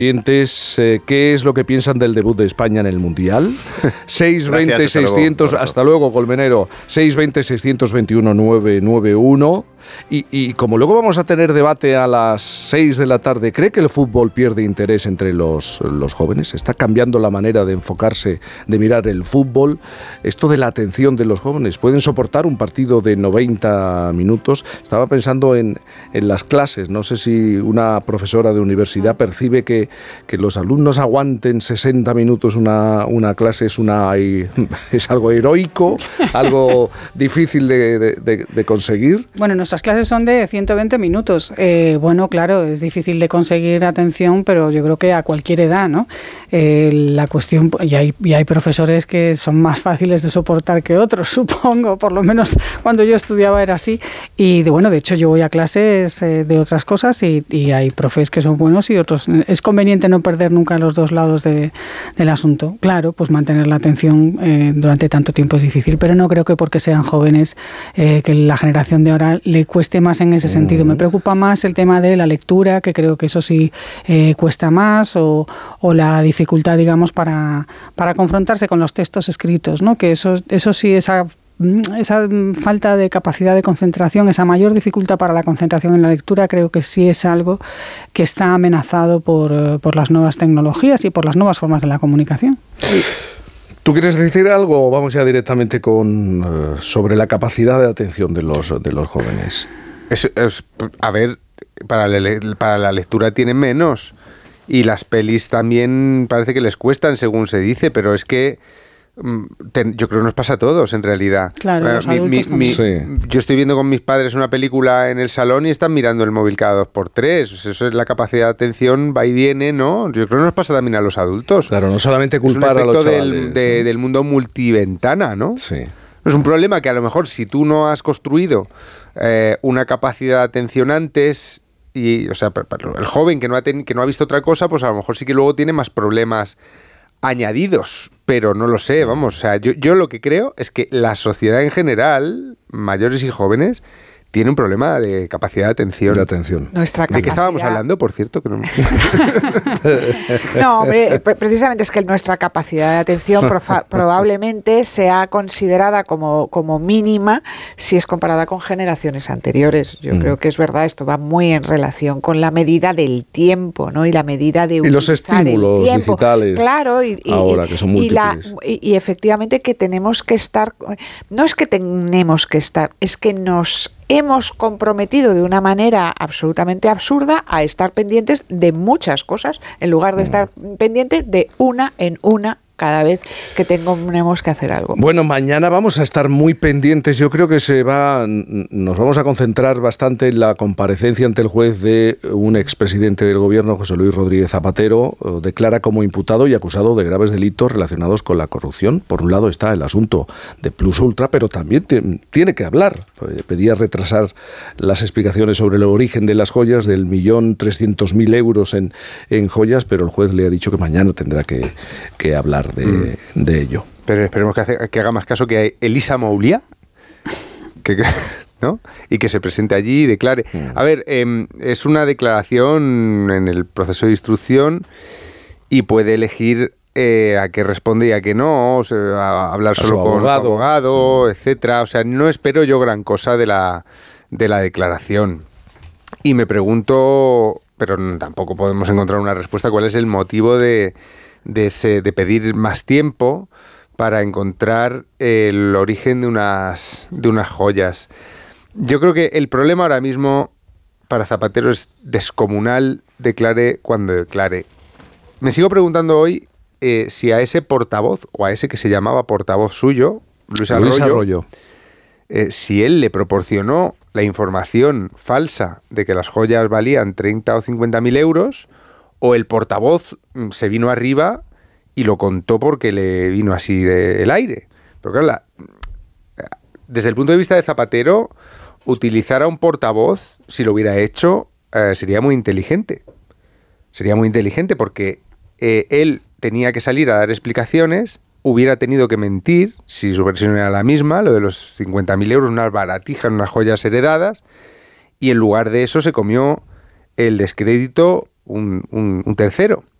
¿Qué es lo que piensan del debut de España en el Mundial? 620-600, hasta luego, Colmenero. 620-621-991. Y como luego vamos a tener debate a las 6 de la tarde, ¿cree que el fútbol pierde interés entre los jóvenes? ¿Está cambiando la manera de enfocarse, de mirar el fútbol? Esto de la atención de los jóvenes, ¿pueden soportar un partido de 90 minutos? Estaba pensando en las clases. No sé si una profesora de universidad percibe que los alumnos aguanten 60 minutos una clase es algo heroico, algo difícil de conseguir. Bueno, nuestras clases son de 120 minutos. Bueno, claro, es difícil de conseguir atención, pero yo creo que a cualquier edad, ¿no? La cuestión, y hay profesores que son más fáciles de soportar que otros, supongo, por lo menos cuando yo estudiaba era así. Y de hecho yo voy a clases de otras cosas y hay profes que son buenos y otros. Es conveniente no perder nunca los dos lados del asunto. Claro, pues mantener la atención durante tanto tiempo es difícil, pero no creo que porque sean jóvenes que la generación de ahora le cueste más en ese sentido. Me preocupa más el tema de la lectura, que creo que eso sí cuesta más, o la dificultad, digamos, para confrontarse con los textos escritos, ¿no? Que eso sí, esa falta de capacidad de concentración, esa mayor dificultad para la concentración en la lectura, creo que sí es algo que está amenazado por las nuevas tecnologías y por las nuevas formas de la comunicación. ¿Tú quieres decir algo o vamos ya directamente sobre la capacidad de atención de los jóvenes? A ver, para la lectura tienen menos y las pelis también parece que les cuestan, según se dice, pero es que yo creo que nos pasa a todos en realidad. Claro, los adultos también. Yo estoy viendo con mis padres una película en el salón y están mirando el móvil cada 2x3. Eso es la capacidad de atención, va y viene, ¿no? Yo creo que nos pasa también a los adultos. Claro, no solamente culpar a los chavales. Del mundo multiventana, ¿no? Sí. Es un problema que a lo mejor si tú no has construido una capacidad de atención antes, o sea, el joven que no ha visto otra cosa, pues a lo mejor sí que luego tiene más problemas añadidos, pero no lo sé, vamos, o sea, yo lo que creo es que la sociedad en general, mayores y jóvenes, tiene un problema de capacidad de atención. Nuestra capacidad... ¿De qué estábamos hablando, por cierto? Que no... No, hombre, precisamente es que nuestra capacidad de atención probablemente sea considerada como mínima si es comparada con generaciones anteriores. Yo creo que es verdad, esto va muy en relación con la medida del tiempo, ¿no? Y la medida de utilizar los estímulos el tiempo digitales. Claro, ahora que son múltiples. Y efectivamente que tenemos que estar, no es que tenemos que estar, es que nos hemos comprometido de una manera absolutamente absurda a estar pendientes de muchas cosas en lugar de estar pendiente de una en una cada vez que tenemos que hacer algo. Bueno, mañana vamos a estar muy pendientes. Yo creo que nos vamos a concentrar bastante en la comparecencia ante el juez de un expresidente del gobierno, José Luis Rodríguez Zapatero. Declara como imputado y acusado de graves delitos relacionados con la corrupción. Por un lado está el asunto de Plus Ultra, pero también tiene que hablar. Pedía retrasar las explicaciones sobre el origen de las joyas, del 1.300.000 euros en joyas, pero el juez le ha dicho que mañana tendrá que hablar de ello. Pero esperemos que haga más caso que Elisa Moulia, ¿no? Y que se presente allí y declare. A ver, es una declaración en el proceso de instrucción y puede elegir a qué responde y a qué no, o sea, a hablar solo con su abogado, etcétera. O sea, no espero yo gran cosa de la declaración. Y me pregunto, pero tampoco podemos encontrar una respuesta, cuál es el motivo de pedir más tiempo para encontrar el origen de unas joyas. Yo creo que el problema ahora mismo para Zapatero es descomunal, declare cuando declare. Me sigo preguntando hoy si a ese portavoz, o a ese que se llamaba portavoz suyo, Luis Arroyo. Si él le proporcionó la información falsa de que las joyas valían 30 o 50.000 euros, o el portavoz se vino arriba y lo contó porque le vino así del aire. Pero claro, desde el punto de vista de Zapatero, utilizar a un portavoz, si lo hubiera hecho, sería muy inteligente. Sería muy inteligente porque él tenía que salir a dar explicaciones, hubiera tenido que mentir, si su versión era la misma, lo de los 50.000 euros, unas baratijas, unas joyas heredadas, y en lugar de eso se comió el descrédito un tercero.